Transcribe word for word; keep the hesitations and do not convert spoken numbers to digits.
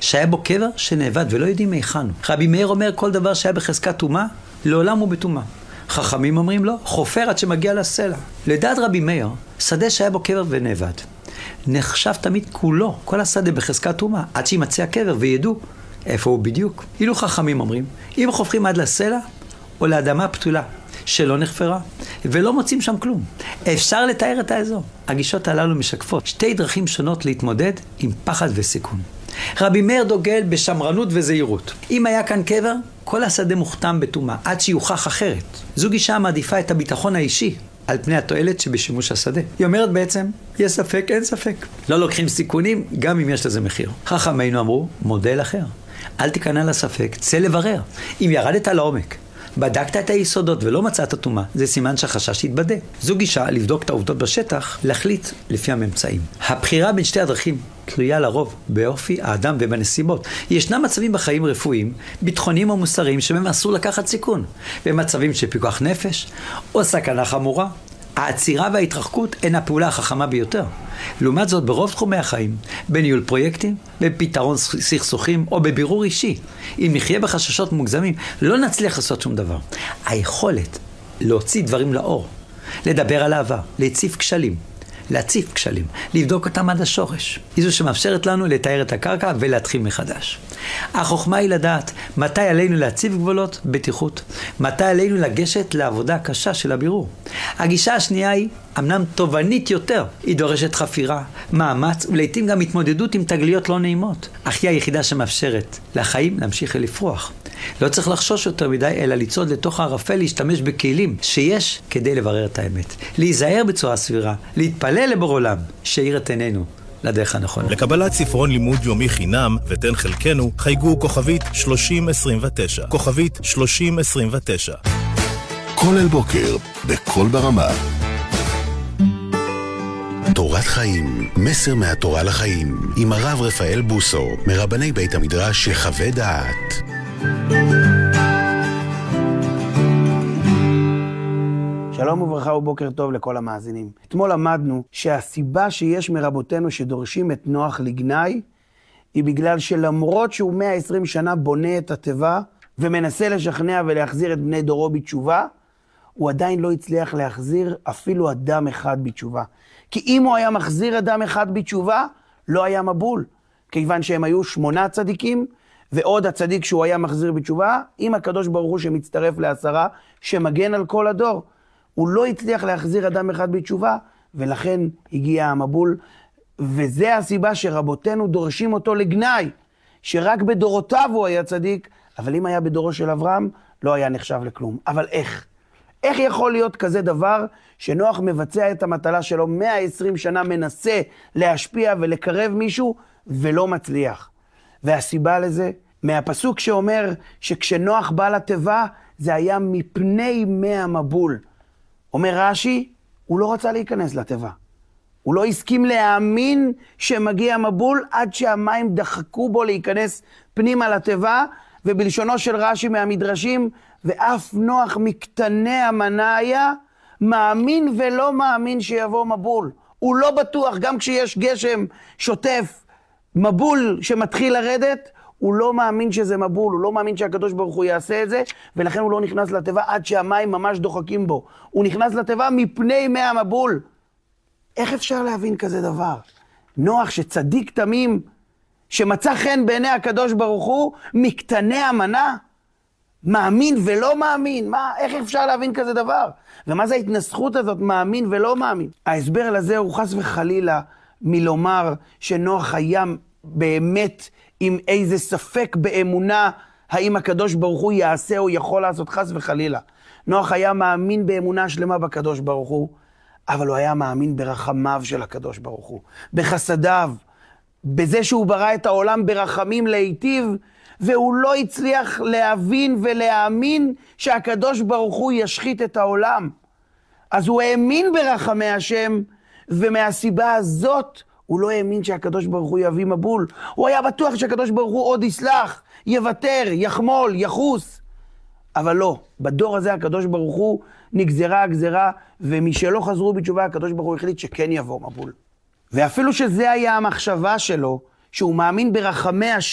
שהיה בו קבר שנאבד ולא יודעים היכן הוא. רבי מאיר אומר כל דבר שהיה בחזקת טומאה, לעולם הוא בטומאה. חכמים אומרים לו, חופר עד שמגיע לסלע. לדעת רבי מאיר, שדה שהיה בו קבר ונאבד, נחשב תמיד כולו, כל השדה בחזקת טומאה, עד שימצא הקבר וידעו איפה הוא בדיוק. אילו חכמים אומרים, אם חופרים עד לסלע או לאדמה פתולה, שלא נחפרה, ולא מוצאים שם כלום. אפשר לתאר את האזור. הגישות הללו משקפות שתי דרכים שונות להתמודד עם פחד וסיכון. רבי מאיר דוגל בשמרנות וזהירות. אם היה כאן קבר, כל השדה מוכתם בטומאה, עד שיוכח אחרת. זו גישה מעדיפה את הביטחון האישי על פני התועלת שבשימוש השדה. היא אומרת בעצם, יש ספק, אין ספק. לא לוקחים סיכונים, גם אם יש לזה מחיר. חכמינו אמרו, מודל אחר. אל תיכנע לספק, צא לברר. אם ירדת לעומק, בדקת את היסודות ולא מצאת טומאה, זה סימן שהחשש יתבדה. זו גישה לבדוק את העובדות בשטח, להחליט לפי הממצאים. הבחירה בין שתי הדרכים תלויה לרוב באופי האדם ובנסיבות. ישנם מצבים בחיים רפואיים, ביטחוניים או מוסריים שבהם אסור לקחת סיכון. במצבים של פיקוח נפש או סכנה חמורה, העצירה וההתרחקות הן הפעולה החכמה ביותר. לעומת זאת, ברוב תחומי החיים, בניהול פרויקטים, בפתרון סכסוכים או בבירור אישי, אם נחיה בחששות מוגזמים, לא נצליח לעשות שום דבר. היכולת להוציא דברים לאור, לדבר על העבר, להציף כשלים, להציף כשלים, לבדוק אותם עד השורש. היא זו שמאפשרת לנו לתאר את הקרקע ולהתחיל מחדש. החוכמה היא לדעת מתי עלינו להציב גבולות בטיחות, מתי עלינו לגשת לעבודה קשה של הבירור. הגישה השנייה היא אמנם תובענית יותר, היא דורשת חפירה, מאמץ ולעיתים גם התמודדות עם תגליות לא נעימות, אך היא היחידה שמאפשרת לחיים להמשיך ולפרוח. לא צריך לחשוש יותר מדי, אלא לצעוד לתוך הערפל, להשתמש בכלים שיש כדי לברר את האמת. להיזהר בצורה סבירה, להתפלל לבורא עולם, שיאיר את עינינו לדרך הנכונה. לקבלת ספרון לימוד יומי חינם ותן חלקנו, חייגו כוכבית שלושים עשרים ותשע. כוכבית שלושים עשרים ותשע. כל אל בוקר, בכל ברמה. תורת חיים, מסר מהתורה לחיים, עם הרב רפאל בוסו, מרבני בית המדרש שחווה דעת. שלום וברכה ובוקר טוב לכל המאזינים. אתמול למדנו שהסיבה שיש מרבותינו שדורשים את נוח לגנאי, היא בגלל שלמרות שהוא מאה ועשרים שנה בונה את הטבע, ומנסה לשכנע ולהחזיר את בני דורו בתשובה, הוא עדיין לא הצליח להחזיר אפילו אדם אחד בתשובה. כי אם הוא היה מחזיר אדם אחד בתשובה, לא היה מבול. כיוון שהם היו שמונה צדיקים, ועוד הצדיק שהוא היה מחזיר בתשובה, עם הקדוש ברוך הוא שמצטרף לעשרה, שמגן על כל הדור. הוא לא הצליח להחזיר אדם אחד בתשובה, ולכן הגיע המבול, וזה הסיבה שרבותינו דורשים אותו לגנאי, שרק בדורותיו הוא היה צדיק, אבל אם היה בדורו של אברהם, לא היה נחשב לכלום. אבל איך? איך יכול להיות כזה דבר שנוח מבצע את המטלה שלו, מאה ועשרים שנה מנסה להשפיע ולקרב מישהו, ולא מצליח? והסיבה לזה, מהפסוק שאומר שכשנוח בא לתיבה, זה היה מפני מי המבול. אומר רש"י, הוא לא רצה להיכנס לתיבה. הוא לא הסכים להאמין שמגיע מבול, עד שהמים דחקו בו להיכנס פנימה לתיבה, ובלשונו של רש"י מהמדרשים, ואף נוח מקטני המנה היה, מאמין ולא מאמין שיבוא מבול. הוא לא בטוח, גם כשיש גשם שוטף, מבול שמתחיל לרדת, הוא לא מאמין שזה מבול, הוא לא מאמין שהקדוש ברוך הוא יעשה את זה, ולכן הוא לא נכנס לתיבה עד שהמים ממש דוחקים בו. הוא נכנס לתיבה מפני מי המבול. איך אפשר להבין כזה דבר? נוח שצדיק תמים, שמצא חן בעיני הקדוש ברוך הוא, מקטני המנה, מאמין ולא מאמין. מה, איך אפשר להבין כזה דבר? ומה זה ההתנסחות הזאת, מאמין ולא מאמין? ההסבר לזה הוא חס וחלילה מלומר שנוח היה באמת עם איזה ספק באמונה, האם הקדוש ברוך הוא יעשה או יכול לעשות, חס וחלילה. נוח היה מאמין באמונה שלמה בקדוש ברוך הוא, אבל הוא היה מאמין ברחמיו של הקדוש ברוך הוא, בחסדיו, בזה שהוא ברא את העולם ברחמים להיטיב, והוא לא הצליח להבין ולהאמין שהקדוש ברוך הוא ישחית את העולם. אז הוא האמין ברחמי השם, ומהסיבה הזאת הוא לא האמין שהקדוש ברוך הוא יביא מבול. הוא היה בטוח שהקדוש ברוך הוא עוד יסלח, יוותר, יחמול, יחוס. אבל לא, בדור הזה הקדוש ברוך הוא נגזרה הגזרה, ומשלא חזרו בתשובה הקדוש ברוך הוא החליט שכן יבוא מבול. ואפילו שזה היה המחשבה שלו, שהוא מאמין ברחמי השם,